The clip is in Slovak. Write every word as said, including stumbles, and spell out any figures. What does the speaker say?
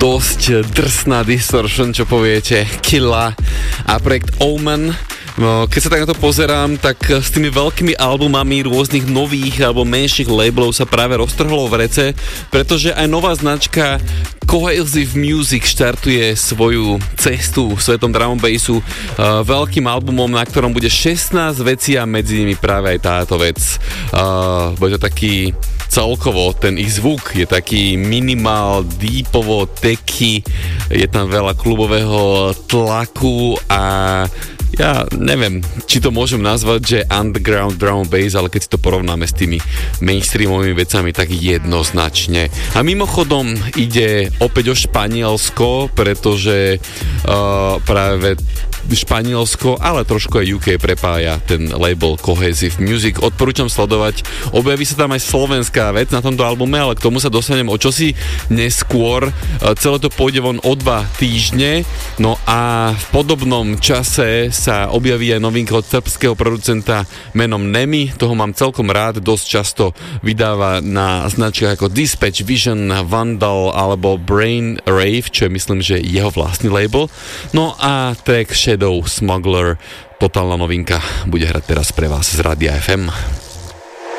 dosť drsná distortion, čo poviete, Killa a projekt Omen. No, keď sa tak na to pozerám, tak s tými veľkými albumami rôznych nových alebo menších labelov sa práve roztrhlo v rece, pretože aj nová značka Cohesive Music štartuje svoju cestu svetom drum and bassu uh, veľkým albumom, na ktorom bude šestnásť vecí a medzi nimi práve aj táto vec. Uh, bude to taký celkovo, ten ich zvuk je taký minimál, deepovo, techy, je tam veľa klubového tlaku a ja neviem, či to môžem nazvať, že underground drum and bass, ale keď si to porovnáme s tými mainstreamovými vecami, tak jednoznačne. A mimochodom ide opäť o Španielsko, pretože uh, práve Španielsko, ale trošku aj ú ká prepája ten label Cohesive Music. Odporúčam sledovať. Objaví sa tam aj slovenská vec na tomto albume, ale k tomu sa dostanem o čosi neskôr. Celé to pôjde von o dva týždne. No a v podobnom čase sa objaví aj novinka od srbského producenta menom Nemi. Toho mám celkom rád. Dosť často vydáva na značkách ako Dispatch, Vision, Vandal alebo Brain Rave, čo je myslím, že jeho vlastný label. No a track Shadow Smuggler, totálna novinka, bude hrať teraz pre vás z Rádia ef em.